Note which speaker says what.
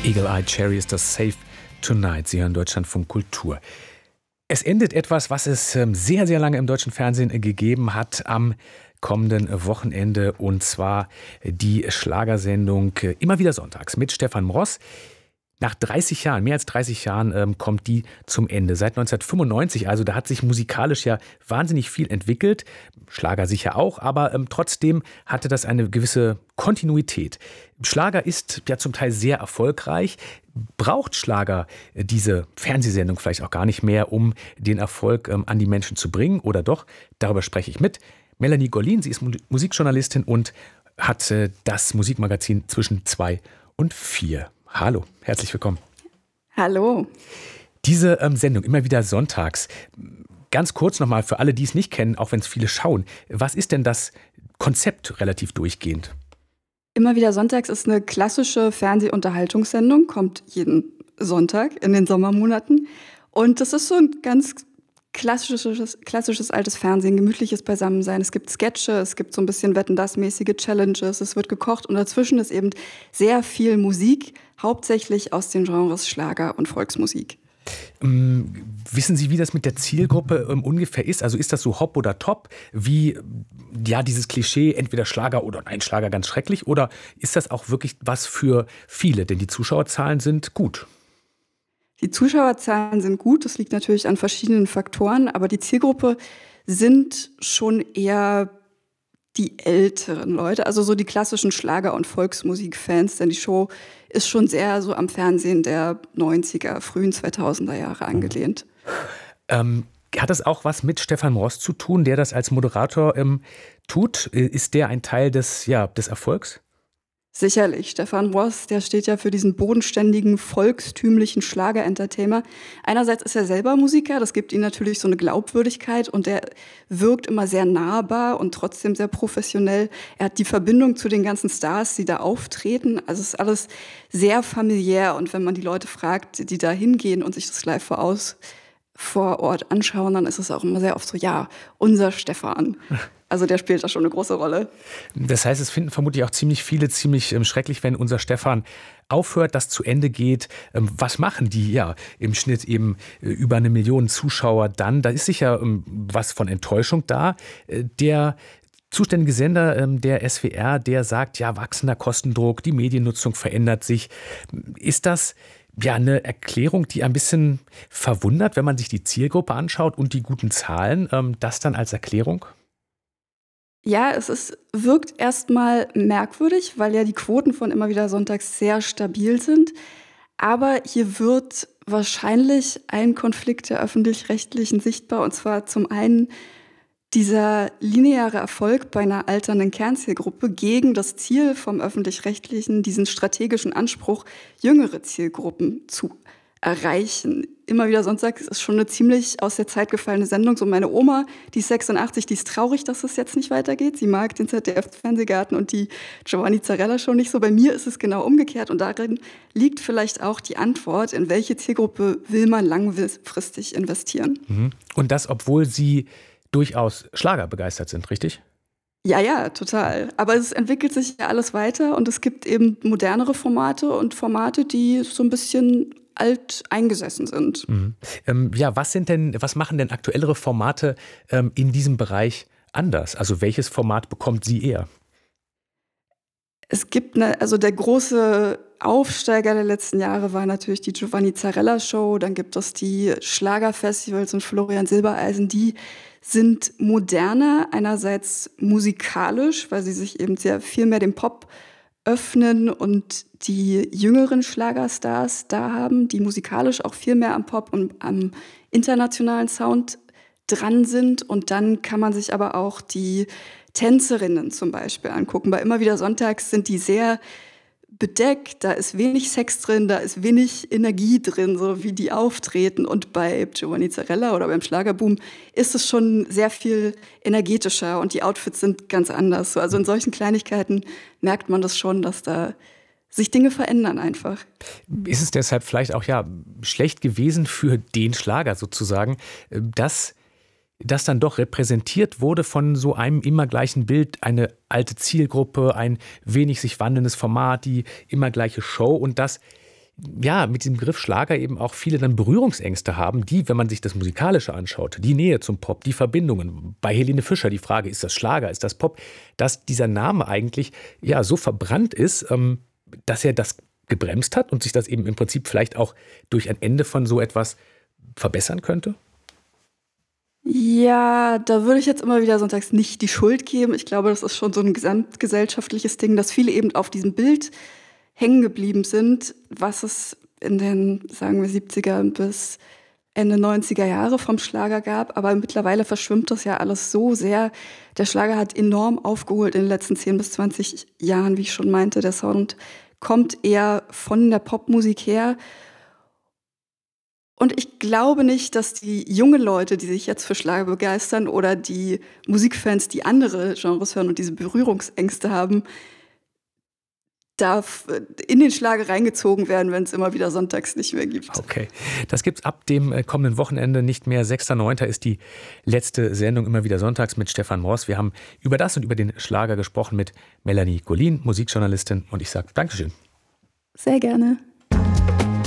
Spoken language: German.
Speaker 1: Eagle Eye Cherry ist das Save Tonight. Sie hören Deutschlandfunk Kultur. Es endet etwas, was es sehr, sehr lange im deutschen Fernsehen gegeben hat am kommenden Wochenende, und zwar die Schlagersendung Immer wieder sonntags mit Stefan Ross. Nach 30 Jahren, mehr als 30 Jahren, kommt die zum Ende. Seit 1995, also da hat sich musikalisch ja wahnsinnig viel entwickelt. Schlager sicher auch, aber trotzdem hatte das eine gewisse Kontinuität. Schlager ist ja zum Teil sehr erfolgreich. Braucht Schlager diese Fernsehsendung vielleicht auch gar nicht mehr, um den Erfolg an die Menschen zu bringen? Oder doch? Darüber spreche ich mit Melanie Gollin. Sie ist Musikjournalistin und hat das Musikmagazin zwischen 2 und 4. Hallo, herzlich willkommen.
Speaker 2: Hallo.
Speaker 1: Diese Sendung, immer wieder sonntags. Ganz kurz nochmal für alle, die es nicht kennen, auch wenn es viele schauen. Was ist denn das Konzept relativ durchgehend?
Speaker 2: Immer wieder sonntags ist eine klassische Fernsehunterhaltungssendung, kommt jeden Sonntag in den Sommermonaten. Und das ist so ein ganz klassisches altes Fernsehen, gemütliches Beisammensein. Es gibt Sketche, es gibt so ein bisschen Wetten-dass-mäßige Challenges, es wird gekocht und dazwischen ist eben sehr viel Musik, hauptsächlich aus den Genres Schlager und Volksmusik.
Speaker 1: Wissen Sie, wie das mit der Zielgruppe ungefähr ist? Also ist das so Hop oder Top, wie ja dieses Klischee, entweder Schlager oder nein, Schlager ganz schrecklich, oder ist das auch wirklich was für viele? Denn die Zuschauerzahlen sind gut.
Speaker 2: Die Zuschauerzahlen sind gut, das liegt natürlich an verschiedenen Faktoren, aber die Zielgruppe sind schon eher die älteren Leute, also so die klassischen Schlager- und Volksmusikfans, denn die Show ist schon sehr so am Fernsehen der 90er, frühen 2000er Jahre angelehnt.
Speaker 1: Hat das auch was mit Stefan Ross zu tun, der das als Moderator tut? Ist der ein Teil des Erfolgs?
Speaker 2: Sicherlich. Stefan Ross, der steht ja für diesen bodenständigen, volkstümlichen Schlager-Entertainer. Einerseits ist er selber Musiker, das gibt ihm natürlich so eine Glaubwürdigkeit und er wirkt immer sehr nahbar und trotzdem sehr professionell. Er hat die Verbindung zu den ganzen Stars, die da auftreten. Also es ist alles sehr familiär und wenn man die Leute fragt, die da hingehen und sich das live vor Ort anschauen, dann ist es auch immer sehr oft so, ja, unser Stefan. Also der spielt da schon eine große Rolle.
Speaker 1: Das heißt, es finden vermutlich auch ziemlich viele ziemlich schrecklich, wenn unser Stefan aufhört, das zu Ende geht. Was machen die ja im Schnitt eben über 1 Million Zuschauer dann? Da ist sicher was von Enttäuschung da. Der zuständige Sender, der SWR, der sagt, ja, wachsender Kostendruck, die Mediennutzung verändert sich. Ist das ja eine Erklärung, die ein bisschen verwundert, wenn man sich die Zielgruppe anschaut und die guten Zahlen, das dann als Erklärung?
Speaker 2: Ja, wirkt erstmal merkwürdig, weil ja die Quoten von Immer wieder sonntags sehr stabil sind. Aber hier wird wahrscheinlich ein Konflikt der Öffentlich-Rechtlichen sichtbar. Und zwar zum einen dieser lineare Erfolg bei einer alternden Kernzielgruppe gegen das Ziel vom Öffentlich-Rechtlichen, diesen strategischen Anspruch, jüngere Zielgruppen zu erreichen. Immer wieder sonntags ist schon eine ziemlich aus der Zeit gefallene Sendung. So meine Oma, die ist 86, die ist traurig, dass es jetzt nicht weitergeht. Sie mag den ZDF-Fernsehgarten und die Giovanni Zarella-Show nicht so. Bei mir ist es genau umgekehrt und darin liegt vielleicht auch die Antwort, in welche Zielgruppe will man langfristig investieren.
Speaker 1: Und das, obwohl Sie durchaus Schlager begeistert sind, richtig?
Speaker 2: Ja, total. Aber es entwickelt sich ja alles weiter und es gibt eben modernere Formate und Formate, die so ein bisschen alt eingesessen sind.
Speaker 1: Was machen denn aktuellere Formate in diesem Bereich anders? Also welches Format bekommt Sie eher?
Speaker 2: Es gibt also der große Aufsteiger der letzten Jahre war natürlich die Giovanni Zarella-Show. Dann gibt es die Schlagerfestivals und Florian Silbereisen. Die sind moderner, einerseits musikalisch, weil sie sich eben sehr viel mehr dem Pop öffnen und die jüngeren Schlagerstars da haben, die musikalisch auch viel mehr am Pop und am internationalen Sound dran sind. Und dann kann man sich aber auch die Tänzerinnen zum Beispiel angucken. Bei Immer wieder sonntags sind die sehr bedeckt, da ist wenig Sex drin, da ist wenig Energie drin, so wie die auftreten. Und bei Giovanni Zarella oder beim Schlagerboom ist es schon sehr viel energetischer und die Outfits sind ganz anders. Also in solchen Kleinigkeiten merkt man das schon, dass da sich Dinge verändern einfach.
Speaker 1: Ist es deshalb vielleicht auch schlecht gewesen für den Schlager sozusagen, dass das dann doch repräsentiert wurde von so einem immer gleichen Bild, eine alte Zielgruppe, ein wenig sich wandelndes Format, die immer gleiche Show und dass ja, mit diesem Begriff Schlager eben auch viele dann Berührungsängste haben, die, wenn man sich das Musikalische anschaut, die Nähe zum Pop, die Verbindungen. Bei Helene Fischer die Frage, ist das Schlager, ist das Pop, dass dieser Name eigentlich ja so verbrannt ist, dass er das gebremst hat und sich das eben im Prinzip vielleicht auch durch ein Ende von so etwas verbessern könnte?
Speaker 2: Ja, da würde ich jetzt immer wieder sonntags nicht die Schuld geben. Ich glaube, das ist schon so ein gesamtgesellschaftliches Ding, dass viele eben auf diesem Bild hängen geblieben sind, was es in den, sagen wir, 70er bis Ende 90er Jahre vom Schlager gab. Aber mittlerweile verschwimmt das ja alles so sehr. Der Schlager hat enorm aufgeholt in den letzten 10 bis 20 Jahren, wie ich schon meinte. Der Sound kommt eher von der Popmusik her. Und ich glaube nicht, dass die jungen Leute, die sich jetzt für Schlager begeistern oder die Musikfans, die andere Genres hören und diese Berührungsängste haben, in den Schlager reingezogen werden, wenn es immer wieder sonntags nicht mehr gibt.
Speaker 1: Okay, das gibt's ab dem kommenden Wochenende nicht mehr. 6.9. ist die letzte Sendung immer wieder sonntags mit Stefan Mors. Wir haben über das und über den Schlager gesprochen mit Melanie Golin, Musikjournalistin. Und ich sage Dankeschön.
Speaker 2: Sehr gerne.